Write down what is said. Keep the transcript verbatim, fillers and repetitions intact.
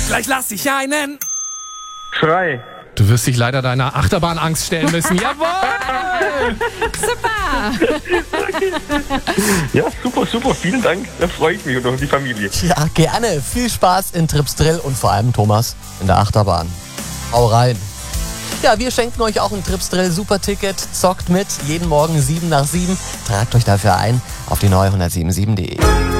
Gleich lass ich einen Schrei. Du wirst dich leider deiner Achterbahnangst stellen müssen. Jawohl! Super! Ja, super, super. Vielen Dank. Da freue ich mich und auch die Familie. Ja, gerne. Viel Spaß in Tripsdrill und vor allem Thomas in der Achterbahn. Hau rein. Ja, wir schenken euch auch ein Tripsdrill Superticket. Zockt mit, jeden Morgen sieben nach sieben. Tragt euch dafür ein auf die neue hundertsieben Komma sieben punkt de.